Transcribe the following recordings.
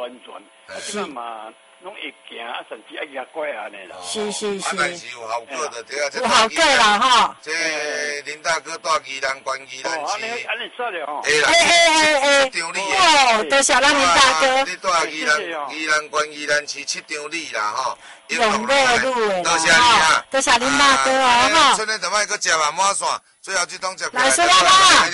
安全，即摆嘛拢会行，甚至爱压拐安尼啦。 是。 但是有效果的对啊， 有效果啦吼。 这林大哥住宜兰县宜兰市。 安尼说了吼。 嘿啦。7张里。 哦，多谢咱林大哥。 你住宜兰县宜兰市7张里啦吼。 永乐路的多谢你啊。 多谢林大哥哦吼。 春日就莫搁食嘛满线，最后这趟食。 来，孙老板。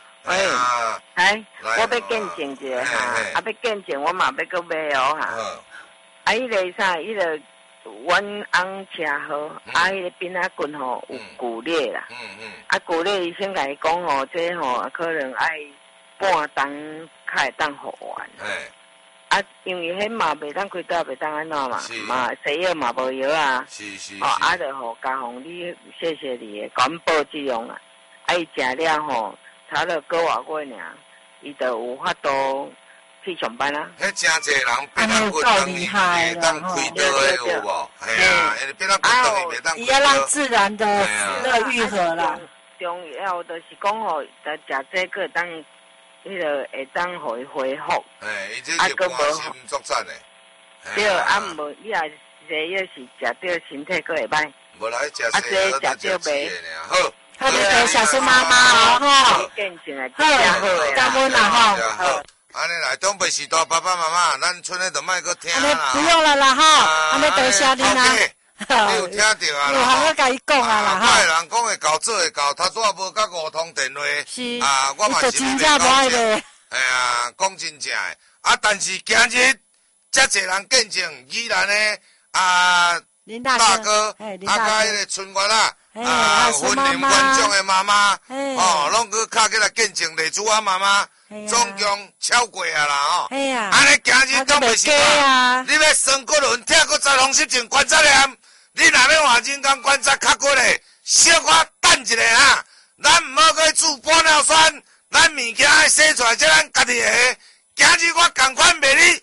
我要见证一下哈，要见证我嘛要搁买哦哈。迄个啥，迄个阮翁车号，迄个边仔棍吼有骨裂啦。骨裂医生甲伊讲吼，这吼可能爱半冬才会当复原。因为迄嘛袂当开刀，袂当安怎嘛，嘛西药嘛无药啊。就吼家宏你谢谢你的，阮保这样啊。伊食了吼，差了个外月尔，伊就有法度去上班啊。 迄真侪人变啊骨当伊袂当开刀的有无？系啊，变啊骨当伊袂当开刀。 伊要让自然的愈合啦。 重要就是讲吼，食这个当，迄个会当互伊恢复。 伊这是肝心作战的。 对，无你也这要是食到身体佫会歹。 无来食这食到袂。好。 特别多谢孙妈妈哦吼，好，感恩啦吼。 安尼来，长辈时代爸爸妈妈，咱村里就莫搁听啦。 不用了啦吼，安尼多谢你啦。 你有听到啊？ 有好好甲伊讲啊啦哈。人讲会到做会到，头拄也无甲5通电话。 是。 我嘛是真正无爱咧。 哎呀，讲真正诶，但是今日遮侪人见证，依然呢林大哥，甲迄个村员啊。婚姻观众的妈妈，拢去卡起来见证丽珠啊妈妈，总共超过啊啦吼。安尼今日都袂是话，你要双骨轮贴个10风湿症观察念，你若要换人工观察较骨嘞，小可等一下啊，咱毋好去煮玻尿酸，咱物件要洗出来，这咱家己的。今日我共款卖你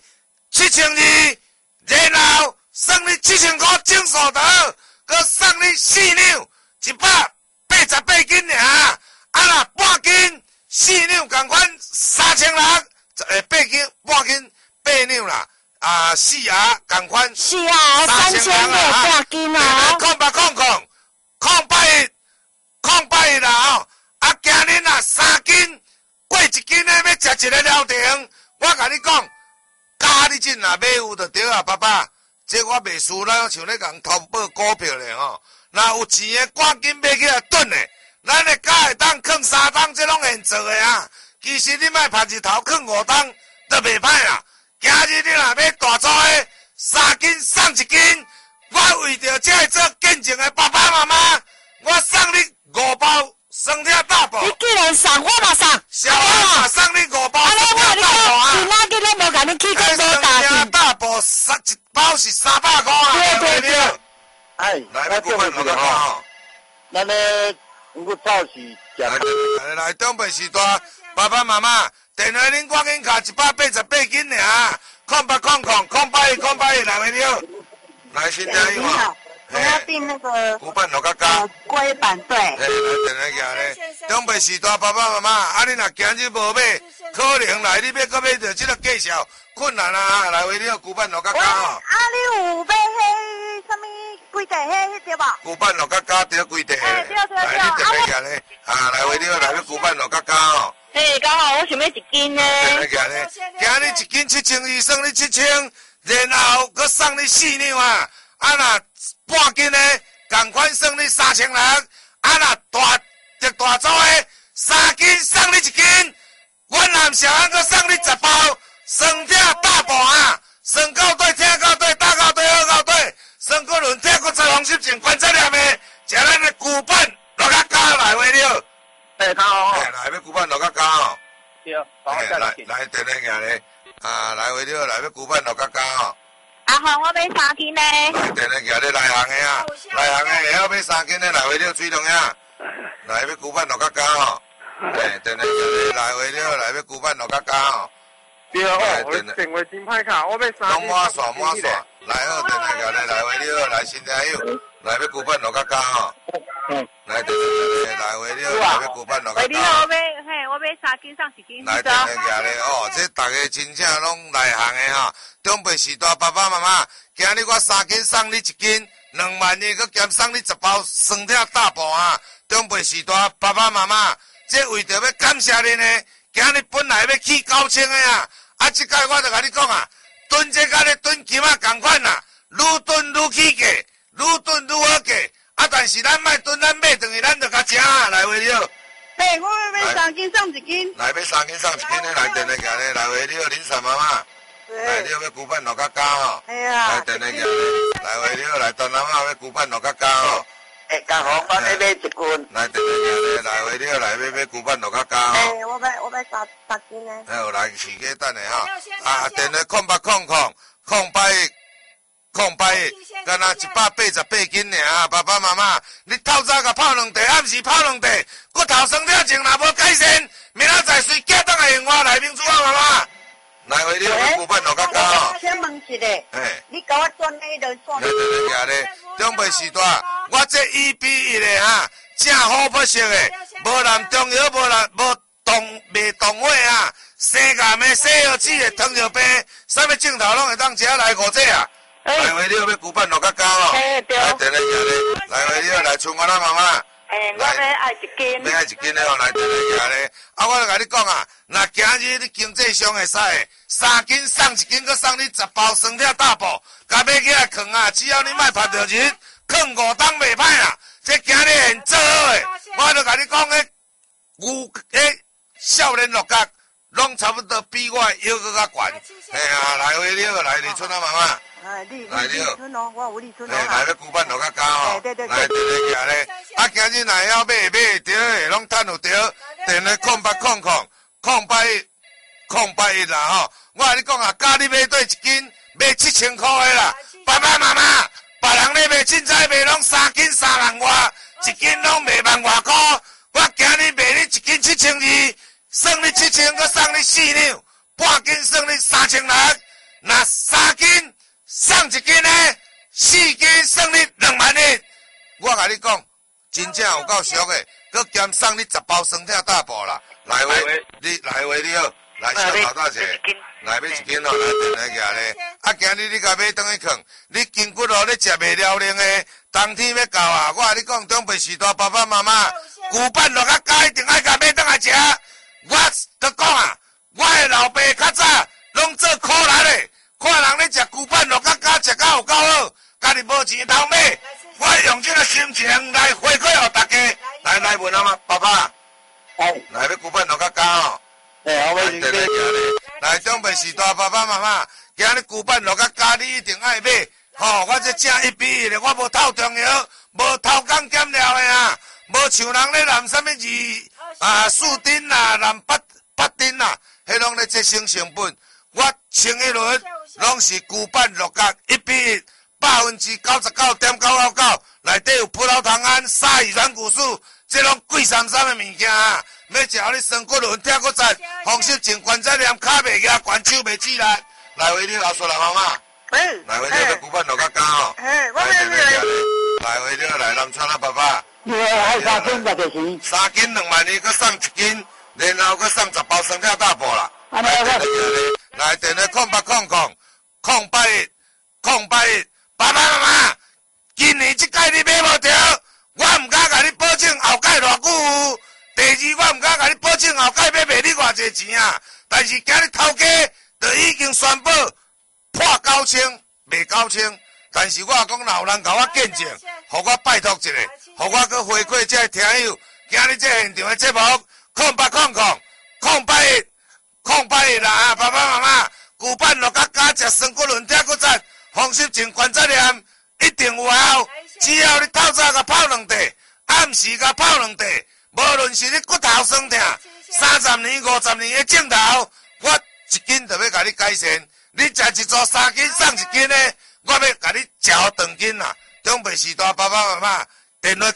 7200，然后送你7000块种素刀，佮送你4两。188斤尔，若半斤4两共款3600，半斤8两啦，4牙共款是啊，3600半斤啊。 081啦吼，今日3斤过1斤的要食一个疗程，我甲你讲，咖喱精若买有就对啊，爸爸，这我袂输咱像咧共淘宝股票咧吼。若有钱的，赶紧买起来炖的。咱的假会当放3档，这拢现做的啊。其实你莫拍日头放5档，都袂歹啦。今日你若要大组的，3斤送1斤。我为着这个做见证的爸爸妈妈，我送你5包酸菜大补。 你既然送，我嘛送。 我嘛送你5包酸菜大补啊。 今仔日咱无甲你去过无价酸菜大补1包是300块啊。 对。 来，要股份落甲高吼。 咱咧，我早是食。 来，长辈时代，爸爸妈妈，电话恁赶紧卡188斤尔，0800081081来袂了。来，新加油啊！ 我要订那个股份落甲高。 龟板对。 来电话寄咧。长辈时代，爸爸妈妈，你若今日无买，可能来你要搁买着这个介绍困难啊！来袂了，股份落甲高。 你有买迄什么？几地迄对吧？ 股份落甲高对几地？ 对。 来，你电话寄咧，来袂了，来要股份落甲高吼。 刚好我想要1斤呢。 电话寄咧，今日1斤7200，送你7000，然后搁送你4两啊！若半斤呢，共款送你3600，若大组的3斤送你1斤，阮男小安搁送你10包酸菜大补啊！算到对，听到对，打到对，学到对，双骨轮贴搁10风湿症观察念的，食咱的骨板落甲高来话了。 高。 来要骨板落甲高吼。 对，来电话寄咧，来话了，来要骨板落甲高吼。 好，我买3斤呢。 来电话寄咧，内行的啊，内行的会晓买3斤的，来话了水龙呀，来要骨板落甲高吼。电话寄咧，来话了，来要骨板落甲高吼。 对哦，我电话真歹卡，我要3斤。 满线，来好，电话寄咧，来话了，来新加油，来要股份落甲高吼。来电话寄咧，来话了，来要股份落甲高。 我买买3斤送1斤。 来电来举咧哦，这大家真正拢内行的哈。长辈时代爸爸妈妈，今日我3斤送你1斤，2万二，佮兼送你10包酸菜大补啊！长辈时代爸爸妈妈，这为着要感谢恁呢，今日本来要去9000的啊，啊，这届我就甲你讲啊，囤这甲咧囤金啊同款啦，愈囤愈起价，愈囤愈好价，啊，但是咱莫囤，咱买等于咱就甲食啊，来回了。 嘿，我要买3斤送1斤。 来买3斤送1斤的，来电来举咧，来回了，林婶妈妈。来了要牛板落较高吼，来电来举咧，来回了，来东南亚要牛板落较高吼。 刚好我要买1斤。 来电来举咧，来回了，来买牛板落较高吼。 我买3斤呢。 有来时间等下吼，啊，电话0800，敢若188斤尔，爸爸妈妈，你透早甲泡2茶，暗时泡2茶，骨头酸痛症若无改善，明仔载随家当来用我来明珠啊妈妈。来回了，牛板落较高吼。 先问一下，你甲我转迄个转。 来电来举咧，长辈时代，我这1:1的哈，正好不熟的，无含中药，无动火啊，生癌的、洗药子的、糖尿病，啥物镜头拢会当食来5只啊。来回了要牛板落较高哦。来电来举咧，来回了来春我啦妈妈。 我要爱1斤。 要爱1斤的哦，来电来举咧。啊，我就甲你讲啊，若今日你经济上会使的，3斤送1斤，佮送你10包酸菜大补，甲买起来放啊，只要你莫拍着日，放5当袂歹啦。这今日现做好的，我就甲你讲个少年乐角，拢差不多比我腰佮较悬。哎呀，来回了，来李春啊妈妈。来了， 我有李春哦。 来要牛板落较高哦。来电来举咧，啊，今日若要买着的，拢趁有着。电话0800，081啦吼。我甲你讲啊，家你买对1斤，卖7000块的啦。爸爸妈妈，别人咧卖凊彩卖拢3斤3万外，1斤拢卖1万外块。我今日卖你1斤7200，算你7000，佮送你4两，半斤算你3600。那3斤送1斤呢，4斤算你2万1。我甲你讲，真正有够俗的，佮兼送你10包酸菜大补啦。来回你好，来小头大姐，来买1斤哦，来电来举咧。啊，今日你甲买转去放，你筋骨哦，你食袂了能的，冬天要到啊！我甲你讲，长辈时代爸爸妈妈，牛板落较高，一定爱甲买转来食。我都讲啊，我的老爸较早拢做苦力的，看人咧食牛板落较高，食到有够好，家己无钱通买，我用这个心情来回馈予大家。来问啊嘛，爸爸，来要牛板落较高哦。我要电来举咧，来长辈时代爸爸妈妈，今日牛板落较高，你一定爱买。吼，我这正1:1的，我无偷中药，无偷工减料的啊，无像人咧染什么树丁啦，染八丁啦，迄拢咧节省成本。我前一轮拢是牛板落角1:1，99.999%，内底有葡萄糖胺、鲨鱼软骨素，这拢贵三的物件啊！要食你酸骨轮、跳骨赞、风湿症、关节炎、骹袂压、关手袂止力。来回你老叔老妈妈。来回了要牛板落较高哦。来回了来南川啊爸爸。 3斤就就是。 3斤2万2，佮送1斤，然后佮送10包酸菜大补啦。来电话081081，爸爸妈妈，今年这届你买无着，我唔敢甲你保证后届偌久有。第二，我唔敢甲你保证后届要卖你偌济钱啊。但是今日头家就已经宣布。破9000，卖9000，但是我讲若有人甲我见证，互我拜托一下，互我去回馈这些听友，今日这现场的节目，0800，081啦，爸爸妈妈，牛板落较高，食酸骨轮、跳骨赞、风湿症、关节炎，一定有效。只要你透早甲泡2茶，暗时甲泡2茶，无论是你骨头酸痛，30年、50年的镜头，我1斤就要甲你改善。你食一组3斤送1斤的，我要甲你食好2斤啦。长辈时代爸爸妈妈，电话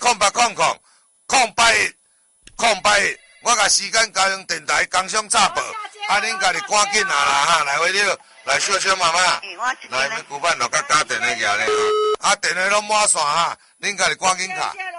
0800，081，我甲时间交用电台工商插播，恁家己赶紧啦哈，来回了，来小小妈妈，来要牛板落较加电话举咧，电话拢满线哈，恁家己赶紧卡。